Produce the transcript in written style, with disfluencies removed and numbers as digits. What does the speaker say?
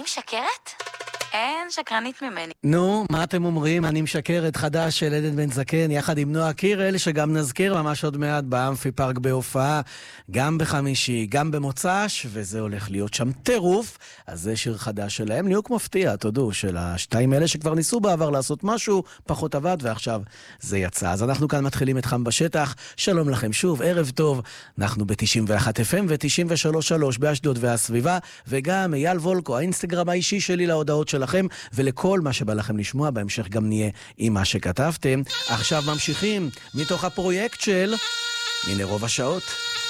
משקרת? אין שקרנית ממני. נו, מה אתם אומרים? אני משקרת חדש של עדן בן זקן, יחד עם נועה קירל, שגם נזכיר ממש עוד מעט באמפי פארק בהופעה, גם בחמישי, גם במוצ"ש, וזה הולך להיות שם טירוף. אז זה שיר חדש שלהם, ליהוק מפתיע, תודו, של השתיים האלה שכבר ניסו בעבר לעשות משהו, פחות עבד, ועכשיו זה יצא. אז אנחנו כאן מתחילים את חם בשטח. שלום לכם שוב, ערב טוב. אנחנו ב-91 FM ו-93.3 באשדוד והסביבה, וגם אייל וולקו, האינסטגרם האישי שלי להודעות שלכם, ולכל מה שבא לכם לשמוע. בהמשך גם נהיה עם מה שכתבתם. עכשיו ממשיכים מתוך הפרויקט של הנה רוב השעות.